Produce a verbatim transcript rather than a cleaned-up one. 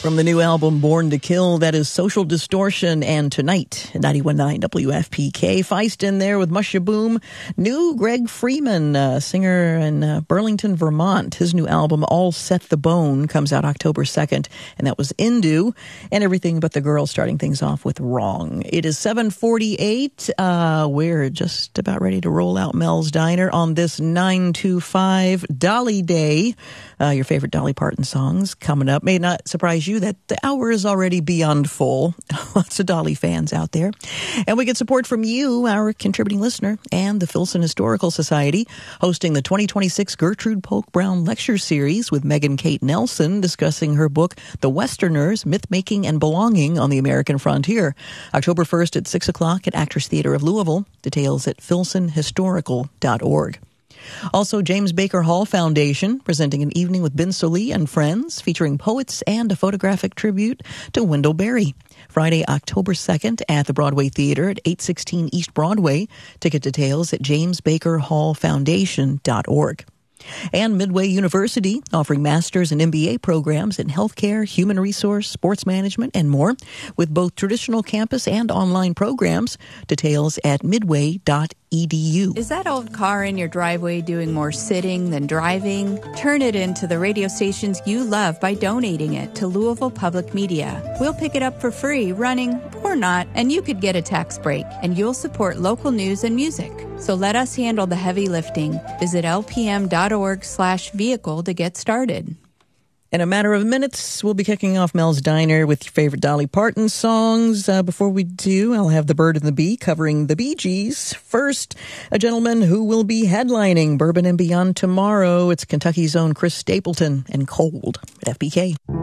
From the new album Born to Kill, that is Social Distortion, and tonight, ninety-one point nine W F P K, Feist in there with Musha Boom. New Greg Freeman, uh, singer in uh, Burlington, Vermont. His new album, All Set the Bone, comes out October second, and that was Indu, and Everything But the Girl, starting things off with Wrong. It is seven forty-eight. Uh, we're just about ready to roll out Mel's Diner on this nine two five Dolly Day. Uh, your favorite Dolly Parton songs coming up. May not surprise you that the hour is already beyond full. Lots of Dolly fans out there. And we get support from you, our contributing listener, and the Filson Historical Society, hosting the twenty twenty-six Gertrude Polk Brown Lecture Series with Megan Kate Nelson, discussing her book, The Westerners, Myth-Making and Belonging on the American Frontier. October first at six o'clock at Actors Theater of Louisville. Details at filson historical dot org. Also, James Baker Hall Foundation presenting an evening with Ben Sollee and friends featuring poets and a photographic tribute to Wendell Berry. Friday, October second at the Broadway Theater at eight sixteen East Broadway. Ticket details at james baker hall foundation dot org. And Midway University offering master's and M B A programs in healthcare, human resource, sports management, and more, with both traditional campus and online programs. Details at midway dot e d u. Is that old car in your driveway doing more sitting than driving? Turn it into the radio stations you love by donating it to Louisville Public Media. We'll pick it up for free, running or not, and you could get a tax break, and you'll support local news and music. So let us handle the heavy lifting. Visit l p m dot org slash vehicle to get started. In a matter of minutes, we'll be kicking off Mel's Diner with your favorite Dolly Parton songs. Uh, before we do, I'll have The Bird and the Bee covering the Bee Gees. First, a gentleman who will be headlining Bourbon and Beyond tomorrow. It's Kentucky's own Chris Stapleton and Cold at F B K.